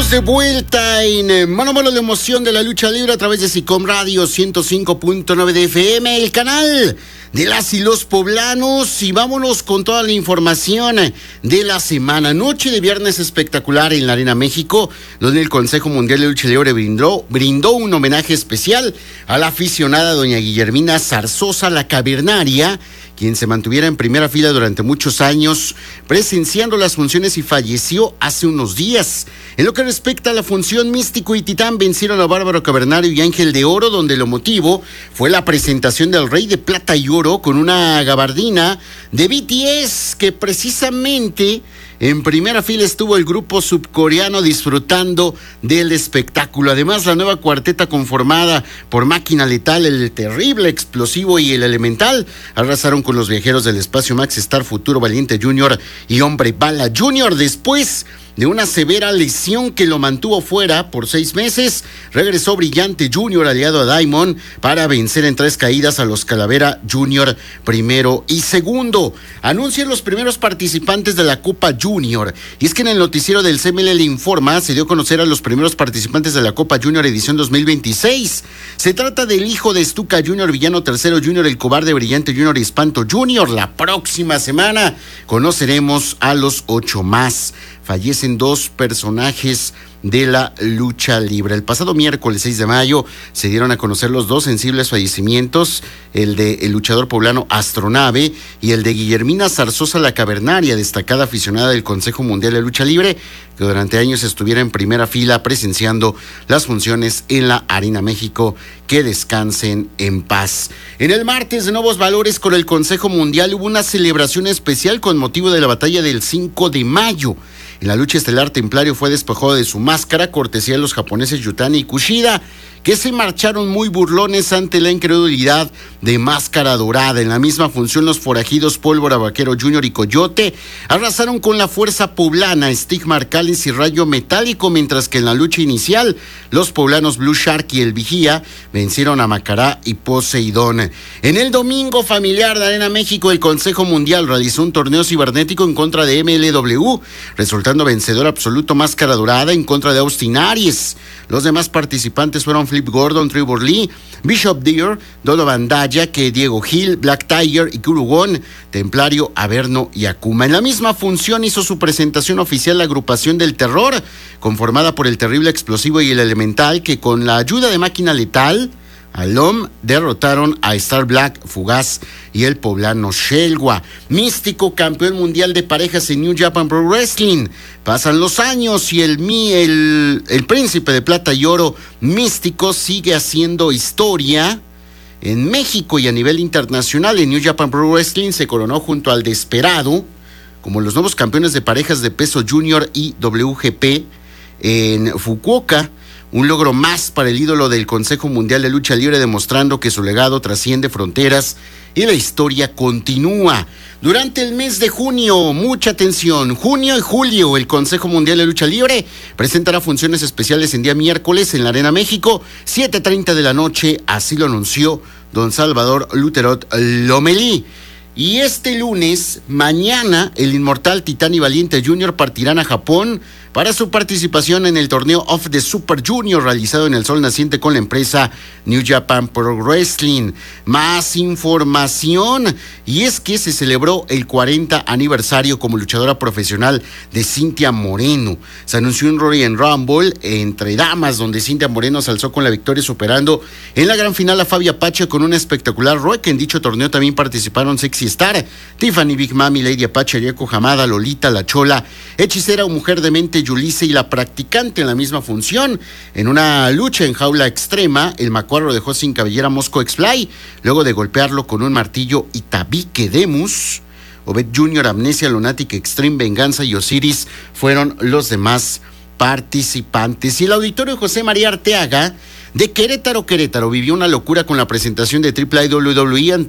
Estamos de vuelta en Mano a Mano, la emoción de la lucha libre a través de SICOM Radio 105.9 de FM, el canal de las y los poblanos, y vámonos con toda la información de la semana. Noche de viernes espectacular en la Arena México, donde el Consejo Mundial de Lucha Libre brindó un homenaje especial a la aficionada doña Guillermina Zarzosa, la Cavernaria, quien se mantuviera en primera fila durante muchos años presenciando las funciones y falleció hace unos días. En lo que respecta a la función, Místico y Titán vencieron a Bárbaro Cavernario y Ángel de Oro, donde lo motivo fue la presentación del Rey de Plata y Oro con una gabardina de BTS, que precisamente en primera fila estuvo el grupo subcoreano disfrutando del espectáculo. Además, la nueva cuarteta conformada por Máquina Letal, el Terrible, Explosivo y el Elemental arrasaron con los viajeros del espacio Max Star, Futuro Valiente Jr. y Hombre Bala Jr. Después de una severa lesión que lo mantuvo fuera por 6 meses, regresó Brillante Jr., aliado a Diamond, para vencer en 3 caídas a los Calavera Jr. primero y segundo. Anuncian los primeros participantes de la Copa Junior. Y es que en el noticiero del CMLL Informa se dio a conocer a los primeros participantes de la Copa Junior edición 2026. Se trata del hijo de Stuka Jr., Villano Tercero Jr., El Cobarde, Brillante Jr. y Espanto Jr. La próxima semana conoceremos a los 8 más. Fallecen 2 personajes de la lucha libre. El pasado miércoles 6 de mayo se dieron a conocer los 2 sensibles fallecimientos, el de el luchador poblano Astronave y el de Guillermina Zarzosa, la Cavernaria, destacada aficionada del Consejo Mundial de Lucha Libre, que durante años estuviera en primera fila presenciando las funciones en la Arena México. Que descansen en paz. En el martes de Nuevos Valores con el Consejo Mundial hubo una celebración especial con motivo de la batalla del 5 de mayo. En la lucha estelar, Templario fue despojado de su máscara, cortesía de los japoneses Yutani y Kushida, que se marcharon muy burlones ante la incredulidad de Máscara Dorada. En la misma función, los forajidos Pólvora, Vaquero Jr. y Coyote arrasaron con la fuerza poblana, Stigma Arcalis y Rayo Metálico, mientras que en la lucha inicial, los poblanos Blue Shark y El Vigía vencieron a Macará y Poseidón. En el domingo familiar de Arena México, el Consejo Mundial realizó un torneo cibernético en contra de MLW, resultando vencedor absoluto Máscara Dorada en contra de Austin Aries. Los demás participantes fueron Flip Gordon, Trevor Lee, Bishop Deer, Dolo Bandaya, que Diego Gil, Black Tiger y Kurugón, Templario, Averno y Akuma. En la misma función hizo su presentación oficial la agrupación del terror, conformada por el Terrible, Explosivo y el Elemental, que con la ayuda de Máquina Letal, Alom, derrotaron a Star Black, Fugaz y el poblano Shelwa. Místico, campeón mundial de parejas en New Japan Pro Wrestling. Pasan los años y el príncipe de plata y oro Místico sigue haciendo historia en México y a nivel internacional. En New Japan Pro Wrestling se coronó junto al Desperado como los nuevos campeones de parejas de peso junior y WGP en Fukuoka. Un logro más para el ídolo del Consejo Mundial de Lucha Libre, demostrando que su legado trasciende fronteras y la historia continúa. Durante el mes de junio, mucha atención, junio y julio, el Consejo Mundial de Lucha Libre presentará funciones especiales en día miércoles en la Arena México, 7:30 de la noche, así lo anunció don Salvador Luterot Lomelí. Y este lunes, mañana, el inmortal Titán y Valiente Jr. partirán a Japón para su participación en el torneo of the Super Junior realizado en el Sol Naciente con la empresa New Japan Pro Wrestling. Más información, y es que se celebró el 40 aniversario como luchadora profesional de Cintia Moreno. Se anunció un Royal Rumble entre damas, donde Cintia Moreno se alzó con la victoria, superando en la gran final a Fabi Apache con un espectacular ruedo. En dicho torneo también participaron Sexy Star, Tiffany, Big Mami, Lady Apache, Arieko Hamada, Lolita, La Chola, Hechicera o Mujer de Mente, Yulise y La Practicante en la misma función. En una lucha en jaula extrema, el Macuarro dejó sin cabellera a Mosco X-Fly, luego de golpearlo con un martillo y tabique Demus. Obed Jr., Amnesia, Lunatic Extreme, Venganza y Osiris fueron los demás participantes. Y el auditorio José María Arteaga de Querétaro vivió una locura con la presentación de AAA WWE